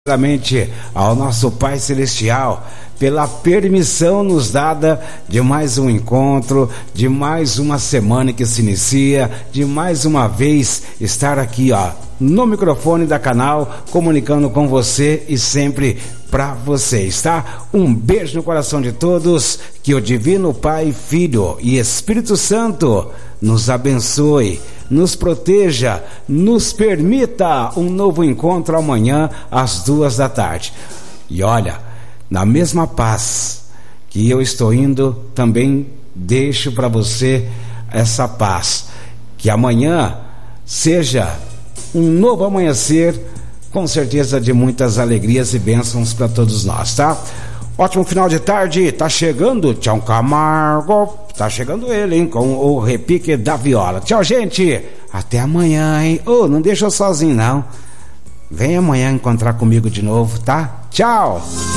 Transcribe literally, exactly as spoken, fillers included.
Primeiramente ao nosso Pai Celestial pela permissão nos dada de mais um encontro, de mais uma semana que se inicia, de mais uma vez estar aqui, ó, no microfone da Canal, comunicando com você e sempre para vocês, tá? Um beijo no coração de todos, que o Divino Pai, Filho e Espírito Santo nos abençoe, nos proteja, nos permita um novo encontro amanhã às duas da tarde. E olha, na mesma paz que eu estou indo, também deixo para você essa paz, que amanhã seja um novo amanhecer, com certeza de muitas alegrias e bênçãos para todos nós, tá? Ótimo final de tarde, tá chegando Tião Camargo, tá chegando ele, hein, com o repique da viola. Tchau, gente, até amanhã, hein? Ô, oh, não deixa eu sozinho, não. Vem amanhã encontrar comigo de novo, tá? Tchau!